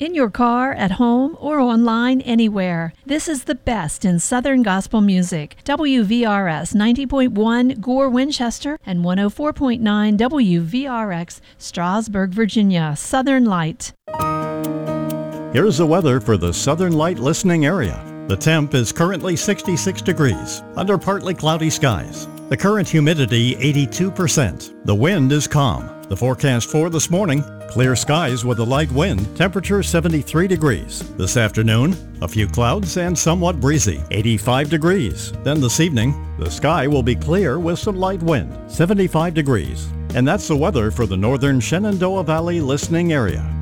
In your car, at home, or online, anywhere. This is the best in Southern gospel music. WVRS 90.1 Gore, Winchester, and 104.9 WVRX Strasburg, Virginia. Southern Light. Here's the weather for the Southern Light listening area. The temp is currently 66 degrees, under partly cloudy skies. The current humidity 82%. The wind is calm. The forecast for this morning, clear skies with a light wind, temperature 73 degrees. This afternoon, a few clouds and somewhat breezy, 85 degrees. Then this evening, the sky will be clear with some light wind, 75 degrees. And that's the weather for the northern Shenandoah Valley listening area.